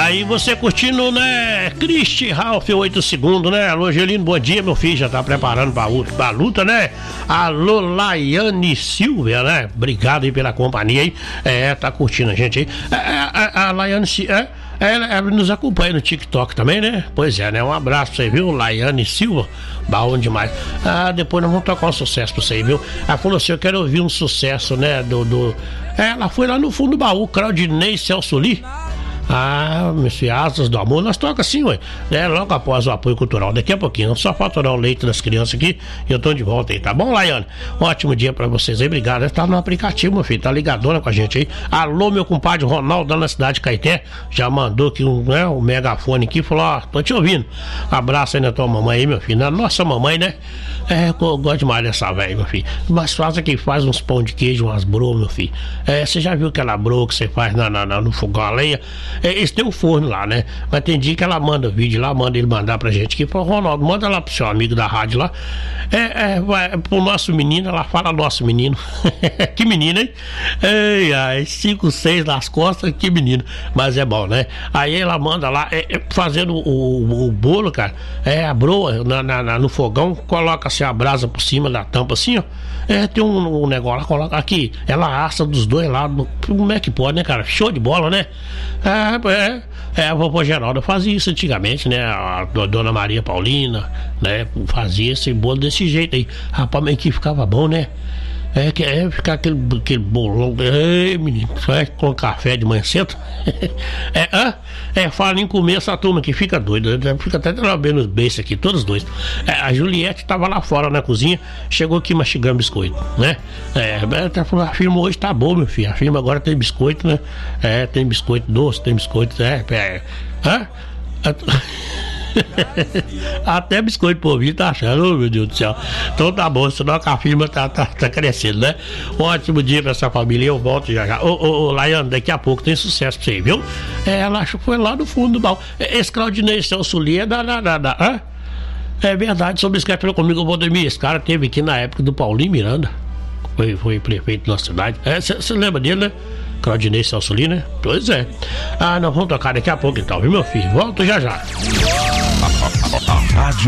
Aí você curtindo, né? Cristi Ralph, 8 segundos, né? Alô, Angelino, bom dia, meu filho. Já tá preparando pra luta, né? Alô, Laiane Silvia, né? Obrigado aí pela companhia aí. Tá curtindo a gente aí. A Laiane Silvia. Ela nos acompanha no TikTok também, né? Pois é, né? Um abraço pra você, viu? Laiane Silva, bom demais. Depois nós vamos tocar um sucesso pra você, viu? Ela falou assim: eu quero ouvir um sucesso, né? Ela foi lá no fundo do baú, Claudinei Celso Lee. Meus Asas do Amor, nós toca assim, ué, né? Logo após o apoio cultural, daqui a pouquinho, só falta dar o leite das crianças aqui e eu tô de volta aí, tá bom, Laiane? Ótimo dia pra vocês aí, obrigado. Tá no aplicativo, meu filho, tá ligadona com a gente aí. Alô, meu compadre Ronaldo, lá na cidade de Caeté, já mandou aqui um megafone aqui, falou: tô te ouvindo. Abraço aí na tua mamãe aí, meu filho, na nossa mamãe, né? Eu gosto demais dessa velha, meu filho. Mas faz aqui, faz uns pão de queijo, umas broas, meu filho. Você já viu aquela broa que você faz no fogão a lenha? Eles têm um forno lá, né? Mas tem dia que ela manda vídeo lá, manda ele mandar pra gente aqui. Fala: Ronaldo, manda lá pro seu amigo da rádio lá. Vai pro nosso menino, ela fala nosso menino. Que menino, hein? 5, 6 nas costas, que menino. Mas é bom, né? Aí ela manda lá, fazendo o bolo, cara. A broa no fogão, coloca assim a brasa por cima da tampa, assim, ó. Tem um negócio lá, coloca aqui. Ela assa dos dois lados. Como é que pode, né, cara? Show de bola, né? A vovó Geralda fazia isso antigamente, né? A dona Maria Paulina, né? Fazia esse bolo desse jeito aí. Rapaz, mas que ficava bom, né? Ficar aquele bolão. Menino, com café de manhã cedo. Fala em comer essa turma que fica doida. Fica até lambendo os beijos aqui, todos os dois. A Juliette tava lá fora na cozinha, chegou aqui mastigando biscoito, né? A firma hoje tá boa, meu filho. A firma agora tem biscoito, né? Tem biscoito doce, tem biscoito. Até biscoito por vir tá achando, oh, meu Deus do céu. Então tá bom, senão a firma tá crescendo, né? Um ótimo dia pra essa família, eu volto já. Ô, Laiane, daqui a pouco tem sucesso pra você, viu? Ela acho que foi lá no fundo do baú. Esse Claudinei Celso Lee é É verdade, sobre isso que falou comigo, o Valdemir. Esse cara teve aqui na época do Paulinho Miranda. Foi prefeito da cidade. Você lembra dele, né? Claudinei Celso Lee, né? Pois é. Nós vamos tocar daqui a pouco então, viu, meu filho? Volto já já. Rádio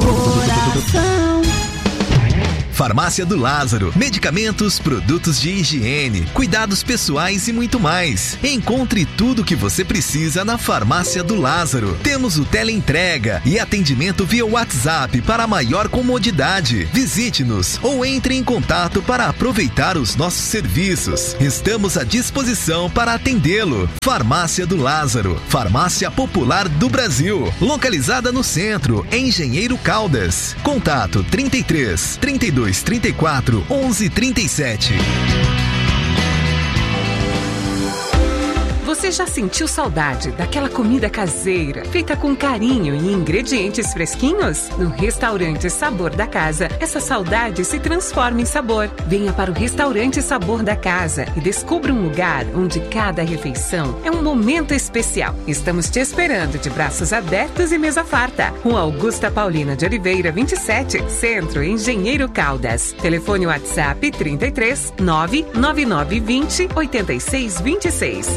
Farmácia do Lázaro. Medicamentos, produtos de higiene, cuidados pessoais e muito mais. Encontre tudo o que você precisa na Farmácia do Lázaro. Temos o teleentrega e atendimento via WhatsApp para maior comodidade. Visite-nos ou entre em contato para aproveitar os nossos serviços. Estamos à disposição para atendê-lo. Farmácia do Lázaro, farmácia popular do Brasil. Localizada no centro, em Engenheiro Caldas. Contato 33 32 34 11 37. Você já sentiu saudade daquela comida caseira, feita com carinho e ingredientes fresquinhos? No Restaurante Sabor da Casa, essa saudade se transforma em sabor. Venha para o Restaurante Sabor da Casa e descubra um lugar onde cada refeição é um momento especial. Estamos te esperando de braços abertos e mesa farta. Rua Augusta Paulina de Oliveira, 27, Centro, Engenheiro Caldas. Telefone WhatsApp 33 99920 8626.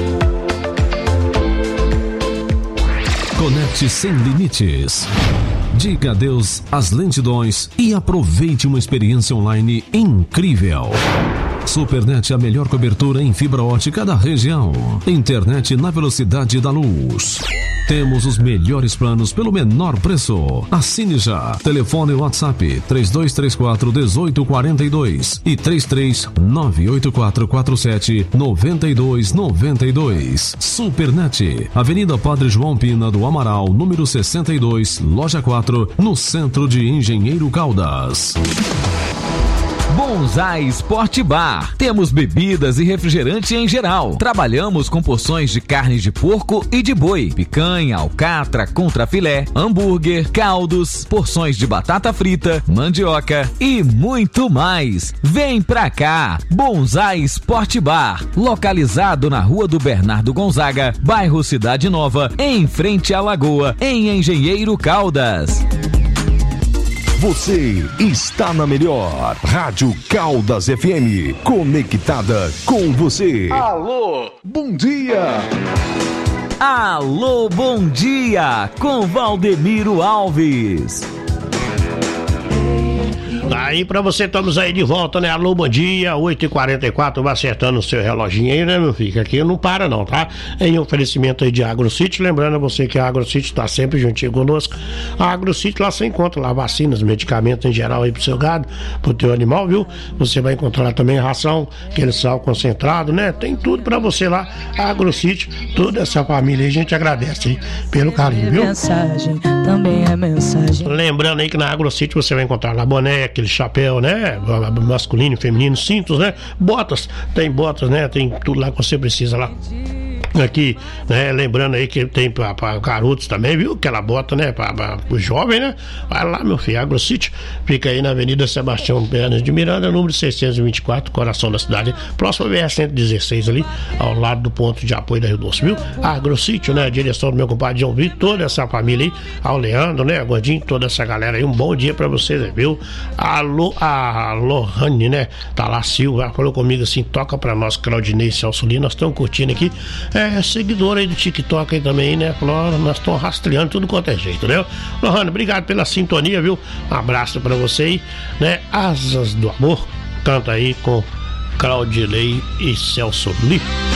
Conecte sem limites. Diga adeus às lentidões e aproveite uma experiência online incrível. Supernet, a melhor cobertura em fibra ótica da região. Internet na velocidade da luz. Temos os melhores planos pelo menor preço. Assine já. Telefone WhatsApp 3234-1842 e 3398447-9292. Supernet, Avenida Padre João Pina do Amaral, número 62, loja 4, no centro de Engenheiro Caldas. Bonsai Sport Bar. Temos bebidas e refrigerante em geral. Trabalhamos com porções de carne de porco e de boi, picanha, alcatra, contrafilé, hambúrguer, caldos, porções de batata frita, mandioca e muito mais. Vem pra cá. Bonsai Sport Bar, localizado na Rua do Bernardo Gonzaga, bairro Cidade Nova, em frente à Lagoa, em Engenheiro Caldas. Você está na melhor Rádio Caldas FM, conectada com você. Alô, bom dia. Alô, bom dia, com Valdemiro Alves. Aí pra você, estamos aí de volta, né? Alô, bom dia, 8h44, vai acertando o seu reloginho aí, né, meu filho? Aqui não para não, tá? Em oferecimento aí de AgroCity, lembrando a você que a AgroCity tá sempre juntinho conosco. A AgroCity lá você encontra lá vacinas, medicamentos em geral aí pro seu gado, pro teu animal, viu? Você vai encontrar lá também ração, aquele sal concentrado, né? Tem tudo pra você lá, a AgroCity, toda essa família aí, a gente agradece aí pelo carinho, viu? Mensagem, também é mensagem. Lembrando aí que na AgroCity você vai encontrar lá boné, aquele chapéu, né? Masculino, feminino, cintos, né? Botas, tem botas, né? Tem tudo lá que você precisa lá. Aqui, né? Lembrando aí que tem para garotos também, viu? Aquela bota, né? Para o jovem, né? Vai lá, meu filho, AgroCity, fica aí na Avenida Sebastião Pernas de Miranda, número 624, coração da cidade, próximo ao BR-116 ali, ao lado do ponto de apoio da Rio Doce, viu? AgroCity, né? A direção do meu compadre João Vitor, toda essa família aí, ao Leandro, né? A Gordinho, toda essa galera aí, um bom dia pra vocês, viu? Alô, a Lohane, né? Tá lá, Silva, falou comigo assim, toca pra nós, Claudinei e Celso Lino, nós estamos curtindo aqui. Seguidor aí do TikTok aí também, né? Falou, nós estamos rastreando tudo quanto é jeito, né? Lohane, obrigado pela sintonia, viu? Um abraço pra você aí, né? Asas do Amor, canta aí com Claudinei e Celso Lino.